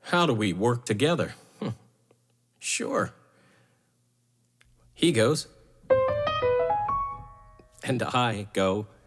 How do we work together? Sure. He goes. And I go.